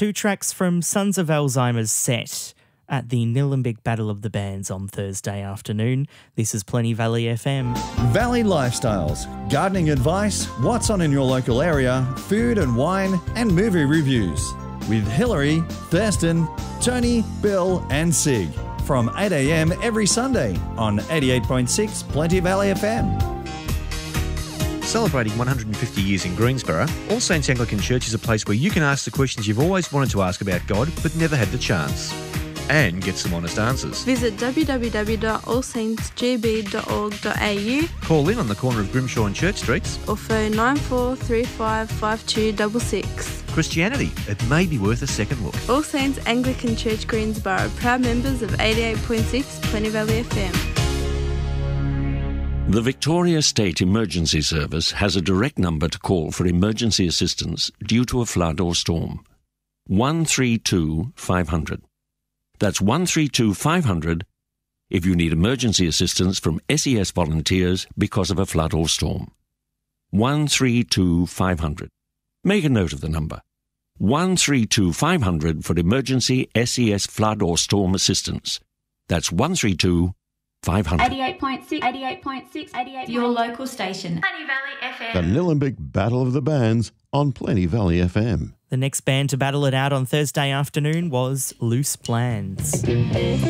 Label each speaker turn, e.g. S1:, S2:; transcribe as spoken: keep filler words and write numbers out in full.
S1: two tracks from Sons of Alzheimer's set at the Nillumbik Battle of the Bands on Thursday afternoon. This is Plenty Valley F M.
S2: Valley Lifestyles, gardening advice, what's on in your local area, food and wine, and movie reviews. With Hillary, Thurston, Tony, Bill and Sig. From eight a.m. every Sunday on eighty-eight point six Plenty Valley F M.
S3: Celebrating one hundred fifty years in Greensborough, All Saints Anglican Church is a place where you can ask the questions you've always wanted to ask about God but never had the chance, and get some honest answers.
S4: Visit w w w dot all saints g b dot org dot a u.
S3: Call in on the corner of Grimshaw and Church Streets.
S4: Or phone nine four three five five two six six.
S3: Christianity, it may be worth a second look.
S4: All Saints Anglican Church Greensborough, proud members of eighty-eight point six Plenty Valley F M.
S5: The Victoria State Emergency Service has a direct number to call for emergency assistance due to a flood or storm. one three two five hundred. That's one three two five hundred if you need emergency assistance from S E S volunteers because of a flood or storm. one three two five hundred. Make a note of the number. one three two five hundred for emergency S E S flood or storm assistance. That's one three two five hundred.
S6: eighty-eight point six, eighty-eight point six, eighty-eight. Your local station. Plenty Valley F M.
S7: The Nillumbik Battle of the Bands on Plenty Valley F M.
S1: The next band to battle it out on Thursday afternoon was Loose Plans.